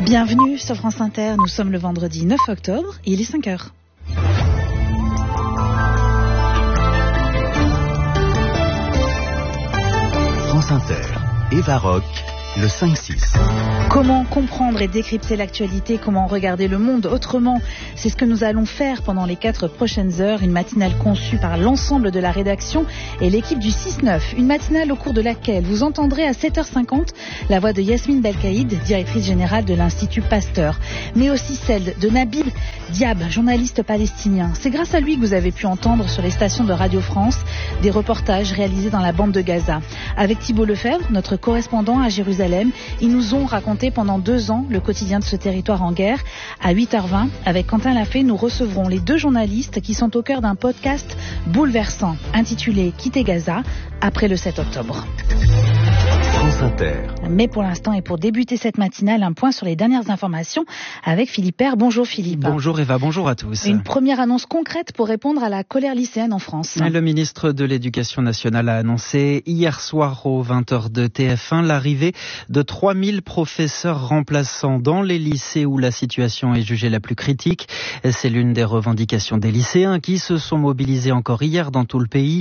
Bienvenue sur France Inter, nous sommes le vendredi 9 octobre et il est 5h. France Inter, Eva Rock, le 5-6. Comment comprendre et décrypter l'actualité, comment regarder le monde autrement, c'est ce que nous allons faire pendant les 4 prochaines heures. Une matinale conçue par l'ensemble de la rédaction et l'équipe du 6-9. Une matinale au cours de laquelle vous entendrez à 7h50 la voix de Yasmine Belkaïd, directrice générale de l'Institut Pasteur, mais aussi celle de Nabil Diab, journaliste palestinien. C'est grâce à lui que vous avez pu entendre sur les stations de Radio France des reportages réalisés dans la bande de Gaza. Avec Thibault Lefebvre, notre correspondant à Jérusalem, ils nous ont raconté pendant 2 ans le quotidien de ce territoire en guerre. À 8h20, avec Quentin Lafay, nous recevrons les 2 journalistes qui sont au cœur d'un podcast bouleversant intitulé « Quitter Gaza » après le 7 octobre. France Inter. Mais pour l'instant et pour débuter cette matinale, un point sur les dernières informations avec Philippe Père. Bonjour Philippe. Bonjour Eva, bonjour à tous. Une première annonce concrète pour répondre à la colère lycéenne en France. Le ministre de l'Éducation nationale a annoncé hier soir aux 20h de TF1 l'arrivée de 3000 professeurs remplaçants dans les lycées où la situation est jugée la plus critique. C'est l'une des revendications des lycéens qui se sont mobilisés encore hier dans tout le pays.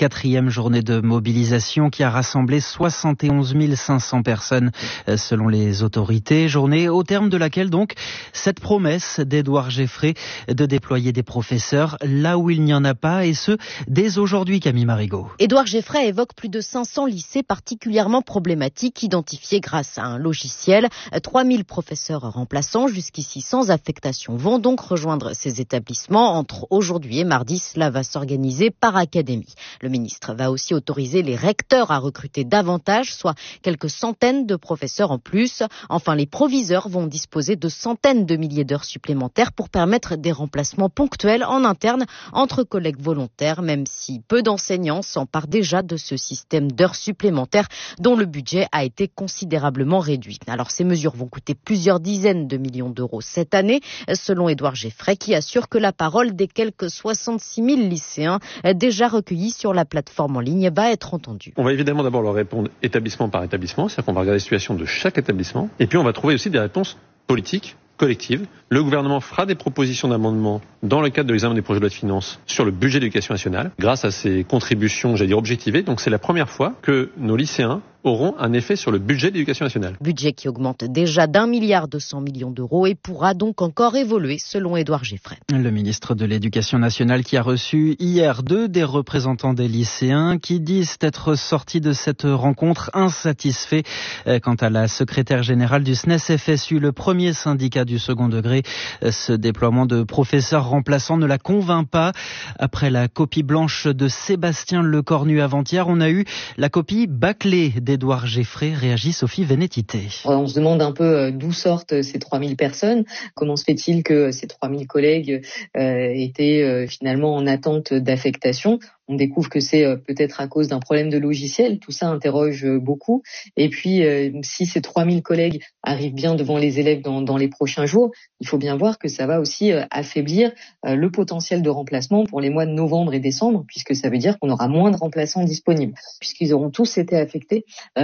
4e journée de mobilisation qui a rassemblé 71 500 personnes selon les autorités. Journée au terme de laquelle donc cette promesse d'Édouard Geffray de déployer des professeurs là où il n'y en a pas, et ce dès aujourd'hui, Camille Marigot. Édouard Geffray évoque plus de 500 lycées particulièrement problématiques identifiés grâce à un logiciel. 3000 professeurs remplaçants jusqu'ici sans affectation vont donc rejoindre ces établissements. Entre aujourd'hui et mardi, cela va s'organiser par académie. Le ministre va aussi autoriser les recteurs à recruter davantage, soit quelques centaines de professeurs en plus. Enfin, les proviseurs vont disposer de centaines de milliers d'heures supplémentaires pour permettre des remplacements ponctuels en interne entre collègues volontaires, même si peu d'enseignants s'emparent déjà de ce système d'heures supplémentaires dont le budget a été considérablement réduit. Alors, ces mesures vont coûter plusieurs dizaines de millions d'euros cette année, selon Édouard Geffray, qui assure que la parole des quelques 66 000 lycéens déjà recueillis sur la plateforme en ligne va être entendue. On va évidemment d'abord leur répondre établissement par établissement, c'est-à-dire qu'on va regarder la situation de chaque établissement, et puis on va trouver aussi des réponses politiques, collectives. Le gouvernement fera des propositions d'amendement dans le cadre de l'examen des projets de loi de finances sur le budget de l'éducation nationale, grâce à ces contributions, j'allais dire objectivées. Donc c'est la première fois que nos lycéens auront un effet sur le budget de l'éducation nationale. Budget qui augmente déjà d'1,2 milliard d'euros et pourra donc encore évoluer selon Édouard Geffray. Le ministre de l'Éducation nationale qui a reçu hier 2 des représentants des lycéens qui disent être sortis de cette rencontre insatisfaits. Quant à la secrétaire générale du SNES-FSU, le premier syndicat du second degré, ce déploiement de professeurs remplaçants ne la convainc pas. Après la copie blanche de Sébastien Lecornu avant-hier, on a eu la copie bâclée d'Édouard Geffray. Réagit Sophie Vénétité. On se demande un peu d'où sortent ces 3000 personnes. Comment se fait-il que ces 3000 collègues étaient finalement en attente d'affectation ? On découvre que c'est peut-être à cause d'un problème de logiciel. Tout ça interroge beaucoup. Et puis, si ces 3000 collègues arrivent bien devant les élèves dans les prochains jours, il faut bien voir que ça va aussi affaiblir le potentiel de remplacement pour les mois de novembre et décembre, puisque ça veut dire qu'on aura moins de remplaçants disponibles, puisqu'ils auront tous été affectés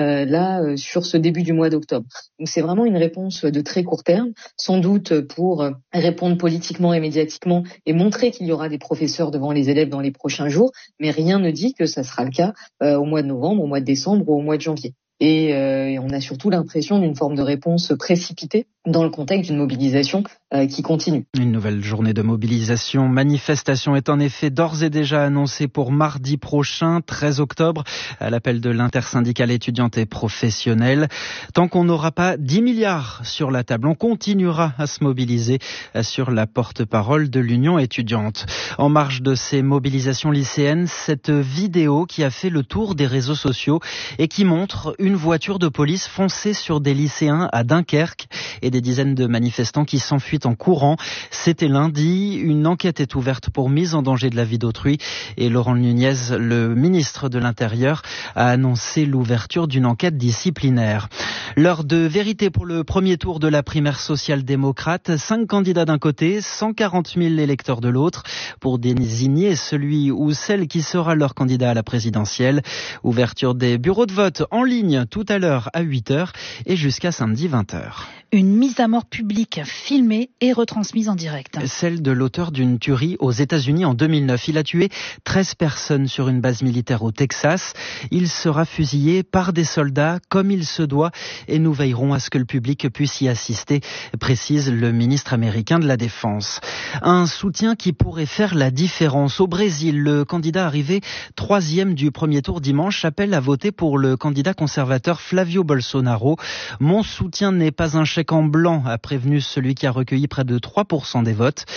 sur ce début du mois d'octobre. Donc c'est vraiment une réponse de très court terme, sans doute pour répondre politiquement et médiatiquement et montrer qu'il y aura des professeurs devant les élèves dans les prochains jours, mais rien ne dit que ça sera le cas au mois de novembre, au mois de décembre ou au mois de janvier. Et on a surtout l'impression d'une forme de réponse précipitée dans le contexte d'une mobilisation qui continue. Une nouvelle journée de mobilisation, manifestation est en effet d'ores et déjà annoncée pour mardi prochain, 13 octobre, à l'appel de l'intersyndicale étudiante et professionnelle. Tant qu'on n'aura pas 10 milliards sur la table, on continuera à se mobiliser, assure la porte-parole de l'Union étudiante. En marge de ces mobilisations lycéennes, cette vidéo qui a fait le tour des réseaux sociaux et qui montre une voiture de police foncer sur des lycéens à Dunkerque et des dizaines de manifestants qui s'enfuient en courant. C'était lundi. Une enquête est ouverte pour mise en danger de la vie d'autrui et Laurent Nunez, le ministre de l'Intérieur, a annoncé l'ouverture d'une enquête disciplinaire. L'heure de vérité pour le premier tour de la primaire social-démocrate. 5 candidats d'un côté, 140 000 électeurs de l'autre pour désigner celui ou celle qui sera leur candidat à la présidentielle. Ouverture des bureaux de vote en ligne tout à l'heure à 8h et jusqu'à samedi 20h. Une mise à mort publique filmée et retransmise en direct. Celle de l'auteur d'une tuerie aux États-Unis en 2009. Il a tué 13 personnes sur une base militaire au Texas. Il sera fusillé par des soldats comme il se doit et nous veillerons à ce que le public puisse y assister, précise le ministre américain de la Défense. Un soutien qui pourrait faire la différence. Au Brésil, le candidat arrivé 3e du premier tour dimanche appelle à voter pour le candidat conservateur Flavio Bolsonaro. Mon soutien n'est pas un chèque en blanc, a prévenu celui qui a recueilli près de 3% des votes.